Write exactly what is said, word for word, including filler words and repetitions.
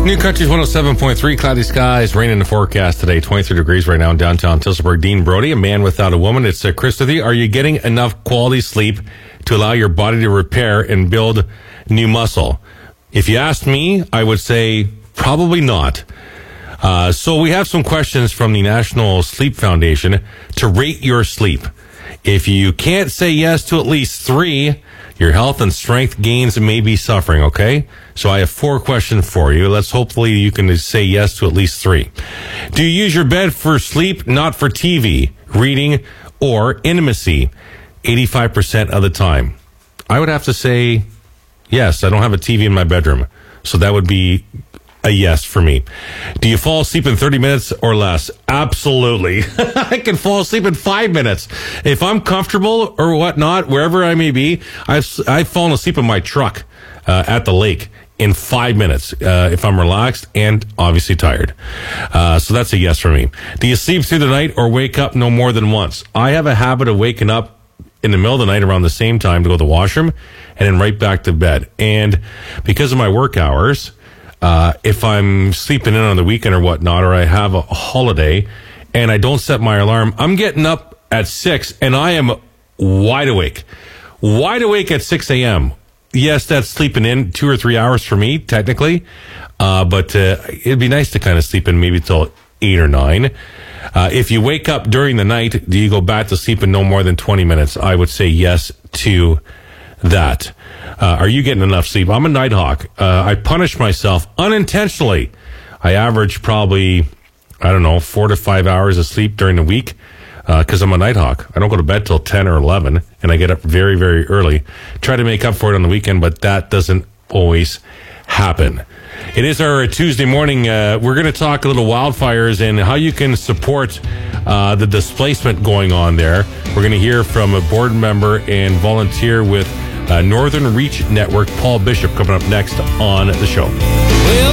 New Country's one oh seven point three, cloudy skies, rain in the forecast today, twenty-three degrees right now in downtown Tillsonburg. Dean Brody, a man without a woman. It's uh, Chris with you. Are you getting enough quality sleep to allow your body to repair and build new muscle? If you asked me, I would say probably not. Uh, so we have some questions from the National Sleep Foundation to rate your sleep. If you can't say yes to at least three, your health and strength gains may be suffering, okay? So I have four questions for you. Let's hopefully you can say yes to at least three. Do you use your bed for sleep, not for T V, reading, or intimacy? eighty-five percent of the time. I would have to say yes. I don't have a T V in my bedroom, so that would be a yes for me. Do you fall asleep in thirty minutes or less? Absolutely. I can fall asleep in five minutes. If I'm comfortable or whatnot, wherever I may be, I've, I've fallen asleep in my truck uh, at the lake in five minutes uh, if I'm relaxed and obviously tired. Uh, so that's a yes for me. Do you sleep through the night or wake up no more than once? I have a habit of waking up in the middle of the night around the same time to go to the washroom and then right back to bed. And because of my work hours, Uh, if I'm sleeping in on the weekend or whatnot, or I have a holiday and I don't set my alarm, I'm getting up at six and I am wide awake. Wide awake at six a.m. Yes, that's sleeping in two or three hours for me, technically. Uh, but uh, it'd be nice to kind of sleep in maybe till eight or nine. Uh, if you wake up during the night, do you go back to sleep in no more than twenty minutes? I would say yes to that. Uh, are you getting enough sleep? I'm a night hawk. Uh, I punish myself unintentionally. I average probably, I don't know, four to five hours of sleep during the week because uh, I'm a night hawk. I don't go to bed till ten or eleven, and I get up very, very early. Try to make up for it on the weekend, but that doesn't always happen. It is our Tuesday morning. Uh, we're going to talk a little wildfires and how you can support uh, the displacement going on there. We're going to hear from a board member and volunteer with Uh, Northern Reach Network, Paul Bishop, coming up next on the show. Well,